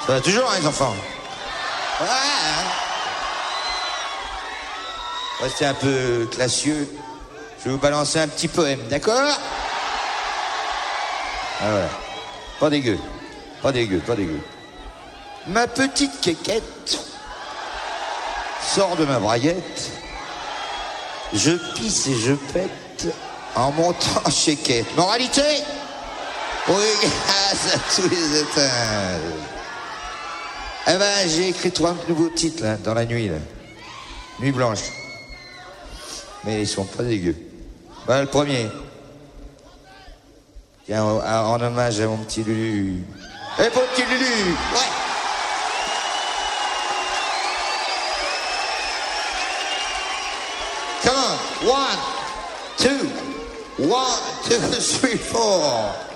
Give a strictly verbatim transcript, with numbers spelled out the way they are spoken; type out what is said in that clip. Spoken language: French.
Ça va toujours, hein, les enfants. Ouais, hein. Restez un peu classieux. Je vais vous balancer un petit poème, d'accord? Ah ouais. Pas dégueu. Pas dégueu, pas dégueu. Ma petite quéquette sort de ma braguette. Je pisse et je pète en montant chez Quête. Moralité? Oui, grâce à tous les étages. Eh ben, j'ai écrit trois nouveaux titres, là, dans la nuit, là. Nuit blanche. Mais ils sont pas dégueux. Ben, le premier. Tiens, en, en hommage à mon petit Lulu. Eh, mon petit Lulu! Ouais! Come on! One, two, one, two, three, four.